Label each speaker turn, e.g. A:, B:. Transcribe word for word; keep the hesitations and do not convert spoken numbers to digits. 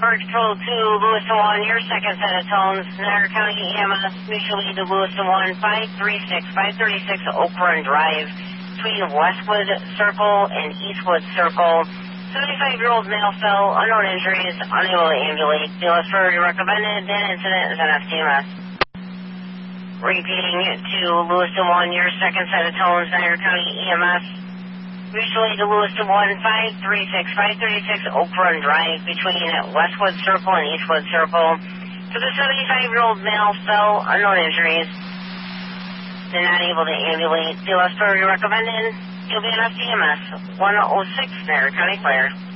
A: Bird Control two, Lewiston one, your second set of tones, Niagara County E M S, mutual lead to Lewiston one, five three six, five thirty-six Oak Run Drive, between Westwood Circle and Eastwood Circle. seventy-five-year-old male fell, unknown injuries, unable to ambulate. Dealer's referred recommended, then incident is an F C M S. Repeating to Lewiston one, your second set of tones, Niagara County E M S. Mutually to Lewiston one, five three six, five thirty-six Oak Run Drive, between Westwood Circle and Eastwood Circle. For the seventy-five-year-old male fell, unknown injuries. They're not able to ambulate. Dealer's referred recommended. You'll be an F C M S one oh six, Niagara County Fire.